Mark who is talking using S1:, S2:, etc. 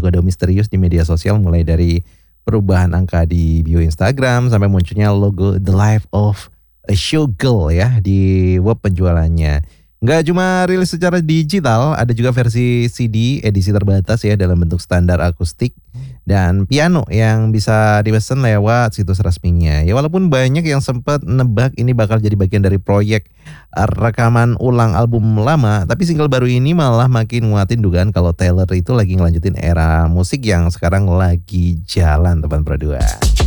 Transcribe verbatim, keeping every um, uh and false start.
S1: kode-kode misterius di media sosial mulai dari perubahan angka di bio Instagram sampai munculnya logo The Life of a Showgirl ya di web penjualannya. Nggak cuma rilis secara digital, ada juga versi C D edisi terbatas ya dalam bentuk standar akustik dan piano yang bisa dipesan lewat situs resminya. Ya walaupun banyak yang sempat nebak ini bakal jadi bagian dari proyek eh, rekaman ulang album lama, tapi single baru ini malah makin nguatin dugaan kalau Taylor itu lagi ngelanjutin era musik yang sekarang lagi jalan teman berdua.